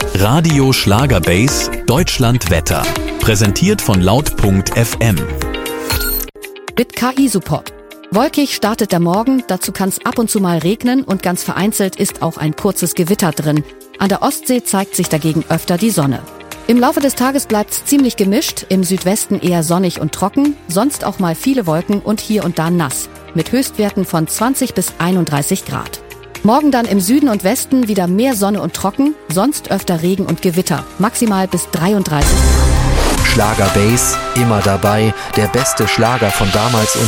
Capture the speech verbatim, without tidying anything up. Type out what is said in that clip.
Radio Schlagerbase Deutschland Wetter. Präsentiert von laut punkt f m. Mit K I-Support. Wolkig startet der Morgen, dazu kann es ab und zu mal regnen und ganz vereinzelt ist auch ein kurzes Gewitter drin. An der Ostsee zeigt sich dagegen öfter die Sonne. Im Laufe des Tages bleibt's ziemlich gemischt, im Südwesten eher sonnig und trocken, sonst auch mal viele Wolken und hier und da nass, mit Höchstwerten von zwanzig bis einunddreißig Grad. Morgen dann im Süden und Westen wieder mehr Sonne und trocken, sonst öfter Regen und Gewitter, maximal bis dreiunddreißig Grad. Schlagerbase, immer dabei, der beste Schlager von damals und